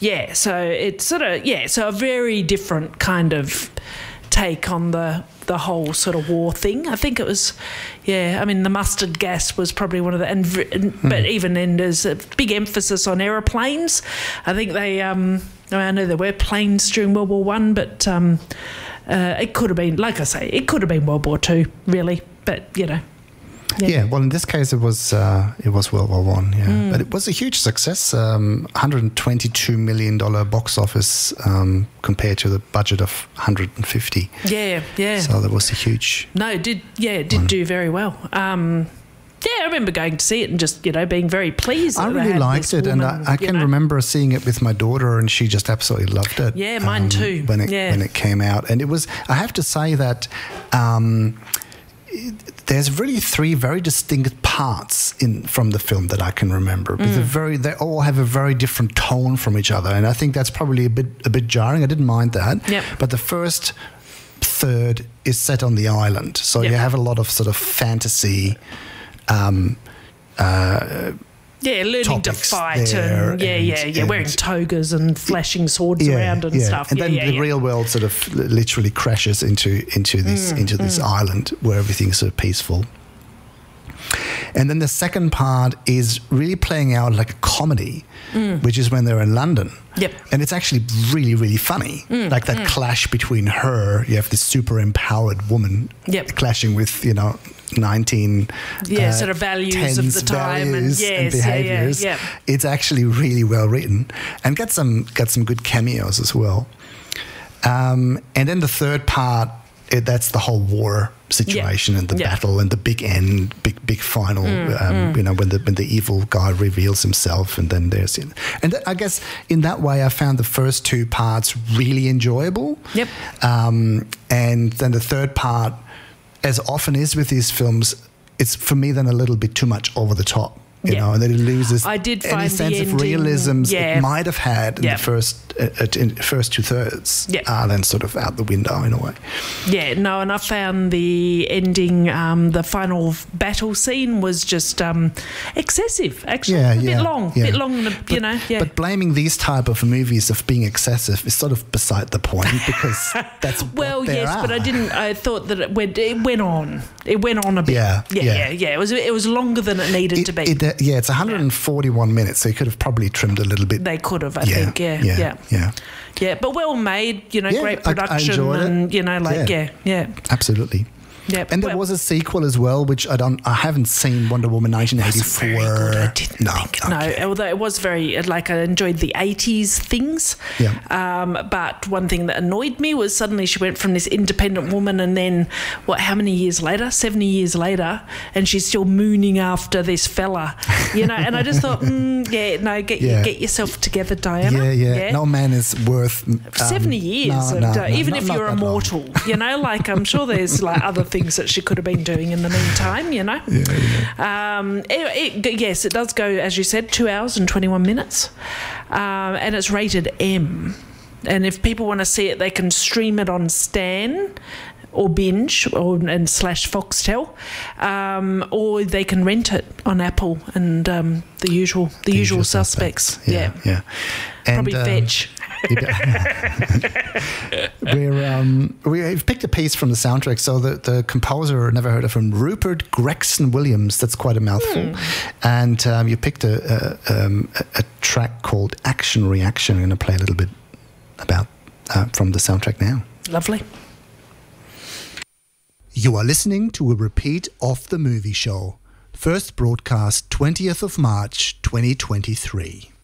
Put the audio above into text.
Yeah, so it's sort of, so a very different kind of take on the whole sort of war thing. I think it was, I mean, the mustard gas was probably one of the, but even then there's a big emphasis on aeroplanes. I think they, I know there were planes during World War One, but it could have been, like I say, it could have been World War Two, really, but, Yeah, well, in this case, it was World War One. Yeah, but it was a huge success. $122 million box office compared to the budget of 150. Yeah. So that was a huge. No, it did do very well. I remember going to see it and just being very pleased. I really liked it, and I can remember seeing it with my daughter, and she just absolutely loved it. Yeah, mine too. When it came out, and it was. I have to say that. There's really three very distinct parts from the film that I can remember. They all have a very different tone from each other, and I think that's probably a bit jarring. I didn't mind that. Yep. But the first third is set on the island, so you have a lot of sort of fantasy. Learning to fight and wearing togas and flashing swords around and stuff. And then the real world sort of literally crashes into this island where everything's sort of peaceful. And then the second part is really playing out like a comedy, which is when they're in London. Yep. And it's actually really, really funny. Like that clash between her, you have this super empowered woman clashing with, 19 sort of values of the time and behaviors. Yeah. It's actually really well written and got some good cameos as well. And then the third part, that's the whole war situation and the battle and the big end, big final. When the evil guy reveals himself, and then there's and I guess in that way I found the first two parts really enjoyable. Yep. And then the third part, as often is with these films, it's for me then a little bit too much over the top. And then it loses any sense of realism it might have had in the first two thirds. Then sort of out the window in a way. Yeah, no, and I found the ending, the final battle scene was just excessive. Actually, a bit long, But blaming these type of movies of being excessive is sort of beside the point because that's what they are. But I thought that it went on. It went on a bit. Yeah. It was longer than it needed to be. It's 141 minutes, so you could have probably trimmed a little bit. They could have, I think. Yeah, but well made, great production. I enjoyed it. Absolutely. Yep. And there was a sequel as well, which I haven't seen, Wonder Woman 1984. I didn't think. No, although it was very, I enjoyed the 80s things. Yeah. But one thing that annoyed me was suddenly she went from this independent woman and then, how many years later? 70 years later, and she's still mooning after this fella, And I just thought, get yourself together, Diana. Yeah. No man is worth 70 years. Even if you're immortal, I'm sure there's other things that she could have been doing in the meantime, Yes, it does go, as you said, 2 hours and 21 minutes, and it's rated M. And if people want to see it, they can stream it on Stan or Binge and / Foxtel, or they can rent it on Apple and the usual suspects. Yeah. And, probably Fetch. We've picked a piece from the soundtrack. So the composer, never heard of him, Rupert Gregson Williams. That's quite a mouthful. And you picked a track called Action Reaction. I'm going to play a little bit about from the soundtrack now. Lovely. You are listening to a repeat of The Movie Show. First broadcast 20th of March 2023.